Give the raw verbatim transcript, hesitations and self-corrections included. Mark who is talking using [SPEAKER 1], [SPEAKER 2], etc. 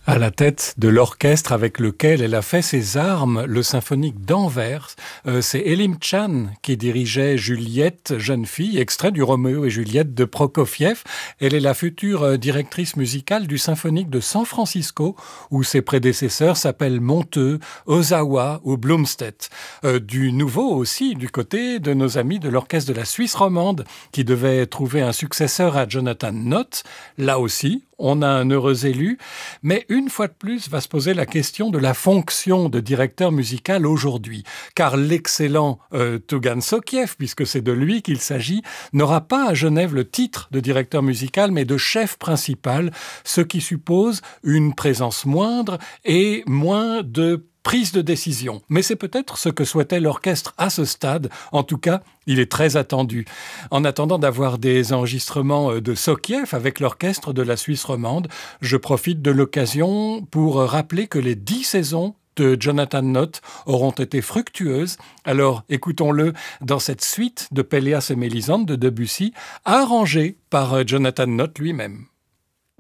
[SPEAKER 1] À la tête de l'orchestre avec lequel elle a fait ses armes, le symphonique d'Anvers, euh, c'est Elim Chan qui dirigeait Juliette, jeune fille, extrait du Roméo et Juliette de Prokofiev. Elle est la future euh, directrice musicale du symphonique de San Francisco, où ses prédécesseurs s'appellent Monteux, Ozawa ou Blumstedt. Euh, du nouveau aussi du côté de nos amis de l'orchestre de la Suisse romande, qui devait trouver un successeur à Jonathan Nott. Là aussi, on a un heureux élu, mais une fois de plus va se poser la question de la fonction de directeur musical aujourd'hui, car l'excellent euh, Tougan Sokiev, puisque c'est de lui qu'il s'agit, n'aura pas à Genève le titre de directeur musical, mais de chef principal, ce qui suppose une présence moindre et moins de prise de décision. Mais c'est peut-être ce que souhaitait l'orchestre à ce stade. En tout cas, il est très attendu. En attendant d'avoir des enregistrements de Sokiev avec l'orchestre de la Suisse romande, je profite de l'occasion pour rappeler que les dix saisons de Jonathan Nott auront été fructueuses. Alors écoutons-le dans cette suite de Péléas et Mélisande de Debussy, arrangée par Jonathan Nott lui-même.